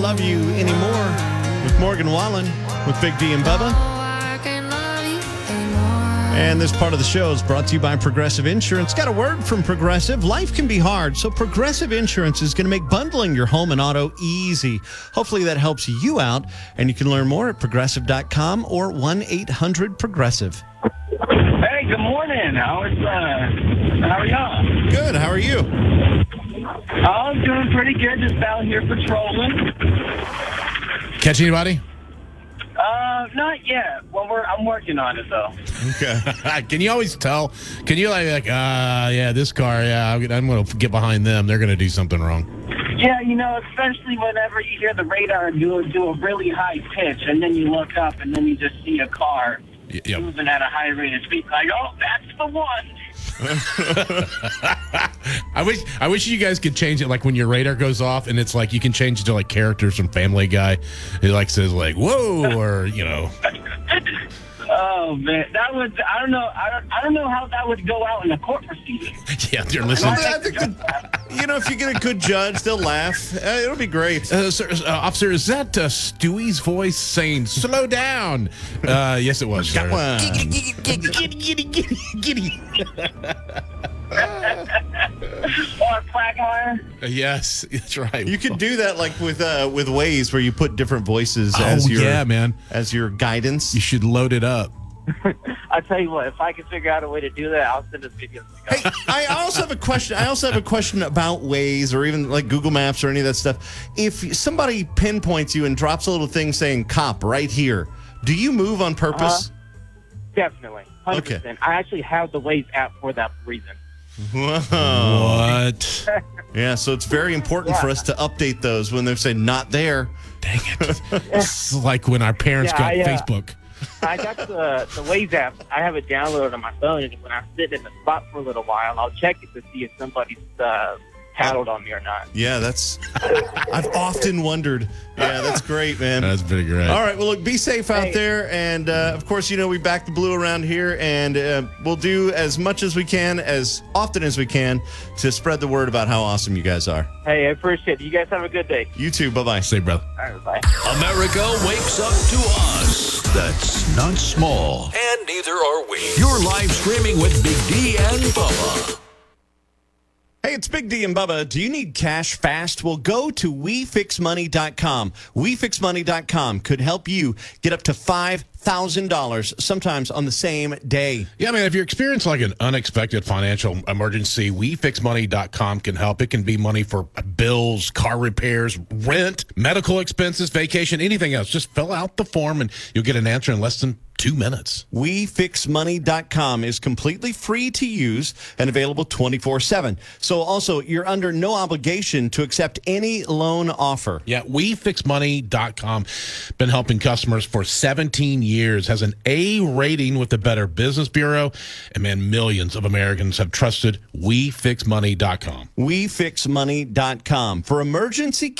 Love You Anymore with Morgan Wallen with Big D and Bubba. And this part of the show is brought to you by Progressive Insurance. Got a word from Progressive. Life can be hard, so Progressive Insurance is going to make bundling your home and auto easy. Hopefully that helps you out, and you can learn more at Progressive.com or 1-800-PROGRESSIVE. Hey, good morning. How are y'all? Good. How are you? I'm doing pretty good. Just out here patrolling. Catch anybody? Not yet. Well, I'm working on it though. Okay. Can you always tell? Can you yeah, this car, yeah, I'm going to get behind them. They're going to do something wrong. Yeah, especially whenever you hear the radar do a really high pitch, and then you look up, and then you just see a car moving at a high rate of speed. Like, oh, that's the one. I wish you guys could change it, like when your radar goes off, and it's like you can change it to like characters from Family Guy. It like says like "whoa" or Oh man, that would I don't know how that would go out in a court proceeding. Yeah, they're listening. I think if you get a good judge, they'll laugh. It'll be great. Sir, officer, is that Stewie's voice saying "slow down"? Yes, it was. Got one. Giddy. Or a quagmire. Yes, that's right. You could do that like with Waze, where you put different voices as your guidance. You should load it up. I'll tell you what, if I can figure out a way to do that, I'll send a video. Hey, I also have a question about Waze or even like Google Maps or any of that stuff. If somebody pinpoints you and drops a little thing saying "cop" right here, do you move on purpose? Definitely, 100%. Okay. I actually have the Waze app for that reason. Whoa. What? Yeah, so it's very important for us to update those when they say "not there." Dang it! It's like when our parents got Facebook. I got the Waze app. I have it downloaded on my phone, and when I sit in the spot for a little while, I'll check it to see if somebody's tattled on me or not. Yeah, I've often wondered. Yeah, that's great, man. That's pretty great. All right, well, look, be safe out there. And, of course, we back the blue around here, and we'll do as much as we can, as often as we can, to spread the word about how awesome you guys are. Hey, I appreciate it. You guys have a good day. You too. Bye-bye. Say, brother. All right, bye. America wakes up to us. That's not small. And neither are we. You're live streaming with Big D and Bubba. Hey, it's Big D and Bubba. Do you need cash fast? Well, go to WeFixMoney.com. WeFixMoney.com could help you get up to $5,000 sometimes on the same day. Yeah, I mean, if you're experiencing like an unexpected financial emergency, WeFixMoney.com can help. It can be money for bills, car repairs, rent, medical expenses, vacation, anything else. Just fill out the form and you'll get an answer in less than 2 minutes. WeFixMoney.com is completely free to use and available 24/7. So also, you're under no obligation to accept any loan offer. Yeah, WeFixMoney.com. Been helping customers for 17 years. Has an A rating with the Better Business Bureau. And man, millions of Americans have trusted WeFixMoney.com. WeFixMoney.com. For emergency